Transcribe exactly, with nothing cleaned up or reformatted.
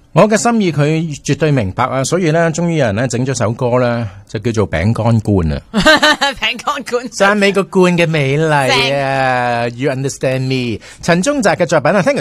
我嘅心意佢絕對明白啊，所以咧，終於有人咧整咗首歌咧，就叫做餅乾罐啊， 餅乾罐， 讚美個罐嘅美麗啊 ，You understand me？陳宗澤嘅作品啊，聽